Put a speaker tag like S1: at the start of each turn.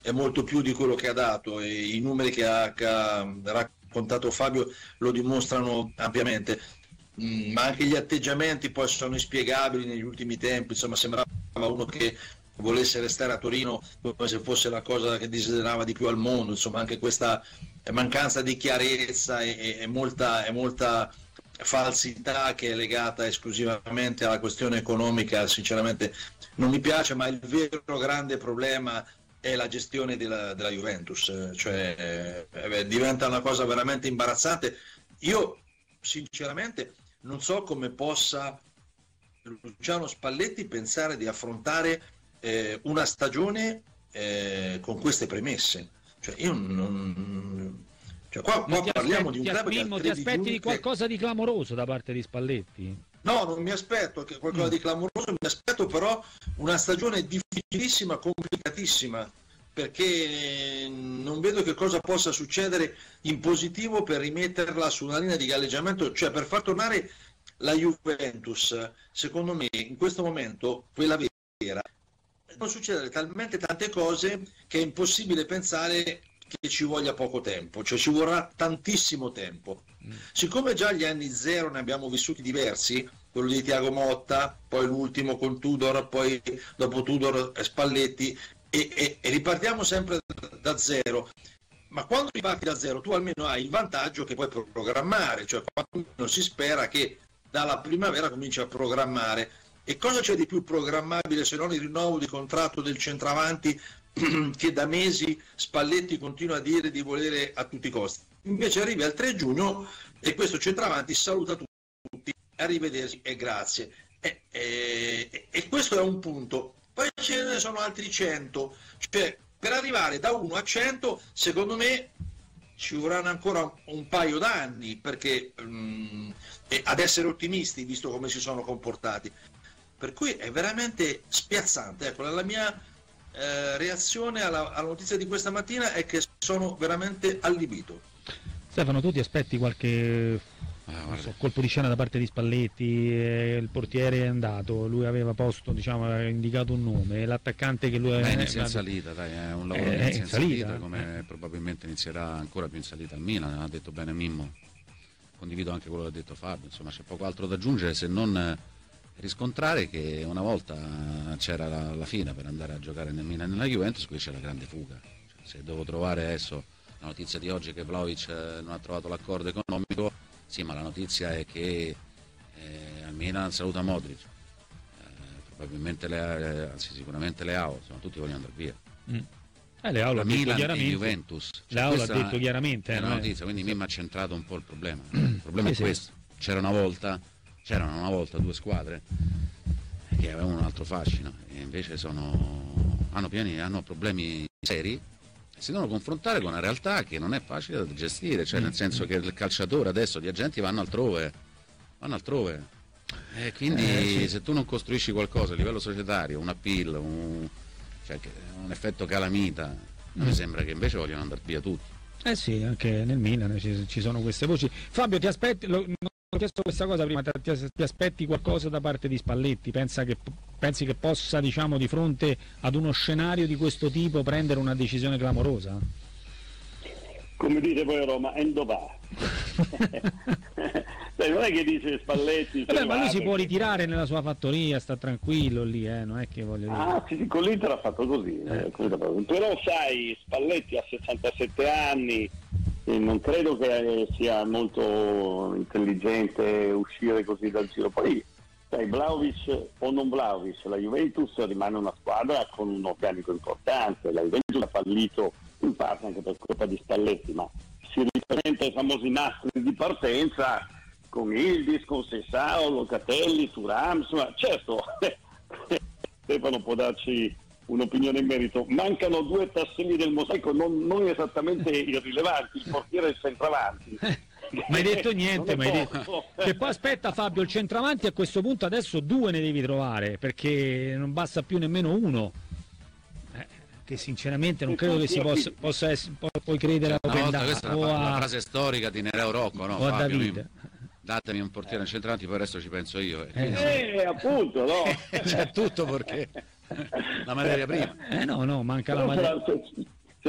S1: è molto più di quello che ha dato, e i numeri che ha raccontato Fabio lo dimostrano ampiamente. Ma anche gli atteggiamenti poi sono inspiegabili negli ultimi tempi, insomma sembrava uno che volesse restare a Torino come se fosse la cosa che desiderava di più al mondo, insomma anche questa mancanza di chiarezza e molta falsità che è legata esclusivamente alla questione economica, sinceramente non mi piace, ma il vero grande problema è la gestione della Juventus, cioè diventa una cosa veramente imbarazzante. Io sinceramente non so come possa Luciano Spalletti pensare di affrontare una stagione con queste premesse. Cioè io non... Cioè qua parliamo di un club che
S2: Mimmo, ti aspetti qualcosa di clamoroso da parte di Spalletti?
S1: No, non mi aspetto qualcosa di clamoroso, mi aspetto però una stagione difficilissima, complicatissima, perché non vedo che cosa possa succedere in positivo per rimetterla su una linea di galleggiamento, cioè per far tornare la Juventus. Secondo me in questo momento, quella vera, devono succedere talmente tante cose che è impossibile pensare che ci voglia poco tempo, cioè ci vorrà tantissimo tempo. Siccome già gli anni zero ne abbiamo vissuti diversi, quello di Thiago Motta, poi l'ultimo con Tudor, poi dopo Tudor Spalletti, e ripartiamo sempre da zero. Ma quando riparti da zero tu almeno hai il vantaggio che puoi programmare, cioè quando non si spera che dalla primavera cominci a programmare. E cosa c'è di più programmabile se non il rinnovo di contratto del centravanti che da mesi Spalletti continua a dire di volere a tutti i costi? Invece arrivi al 3 giugno e questo centravanti saluta tutti, arrivederci e grazie. E questo è un punto. Poi ce ne sono altri 100, cioè per arrivare da 1 a 100 secondo me ci vorranno ancora un paio d'anni, perché ad essere ottimisti visto come si sono comportati, per cui è veramente spiazzante. Ecco, la mia reazione alla notizia di questa mattina è che sono veramente allibito.
S2: Stefano, tu ti aspetti qualche colpo di scena da parte di Spalletti? Il portiere è andato, lui aveva posto, aveva indicato un nome, l'attaccante che lui
S3: inizia in salita, dai, è un lavoro che inizia in salita, come probabilmente inizierà ancora più in salita al Milan, ha detto bene Mimmo, condivido anche quello che ha detto Fabio, insomma c'è poco altro da aggiungere se non riscontrare che una volta c'era la fine per andare a giocare nel Milan e nella Juventus, qui c'è la grande fuga, cioè, se devo trovare adesso la notizia di oggi che Vlahovic non ha trovato l'accordo economico, sì, ma la notizia è che al Milan saluta Modric, probabilmente sicuramente Leao, insomma tutti vogliono andare via.
S2: Leao l'ha detto
S3: Milan
S2: chiaramente.
S3: E Juventus,
S2: Leao l'ha detto chiaramente.
S3: È una notizia, quindi Mimmo ha centrato un po' il problema. Il problema è questo. C'erano una volta due squadre che avevano un altro fascino e invece hanno problemi seri, si devono confrontare con una realtà che non è facile da gestire, cioè nel senso che il calciatore adesso, gli agenti vanno altrove e quindi se tu non costruisci qualcosa a livello societario, un appeal, un effetto calamita, mi sembra che invece vogliono andare via tutti.
S2: Sì, anche nel Milan ci sono queste voci. Fabio, ti aspetti, non ho chiesto questa cosa prima, ti aspetti qualcosa da parte di Spalletti? Pensi che possa, di fronte ad uno scenario di questo tipo, prendere una decisione clamorosa?
S4: Come dite voi a Roma, endo va. Non è che dice Spalletti.
S2: Ma lui si può ritirare nella sua fattoria, sta tranquillo lì, non è che voglio dire.
S4: Sì, con l'Inter ha fatto così. Però sai, Spalletti ha 67 anni. Non credo che sia molto intelligente uscire così dal giro. Poi sai, Vlahovic o non Vlahovic, la Juventus rimane una squadra con un organico importante. La Juventus ha fallito in parte anche per colpa di Spalletti, ma si ripresenta ai famosi nastri di partenza con Yildiz, con Sessao, Locatelli, Thuram, insomma, certo Stefano può darci un'opinione in merito. Mancano due tasselli del mosaico non esattamente irrilevanti, il portiere e il centravanti.
S2: Ma hai detto niente, ma hai detto. Che poi aspetta Fabio, il centravanti a questo punto adesso due ne devi trovare, perché non basta più nemmeno uno. Che sinceramente non credo che si possa essere, puoi credere
S3: questa è la frase storica di Nereo Rocco, no?
S2: O a
S3: Fabio,
S2: Davide.
S3: Datemi un portiere centravanti, poi il resto ci penso io.
S4: Appunto, no?
S3: C'è tutto perché. la materia prima.
S2: No, manca la materia.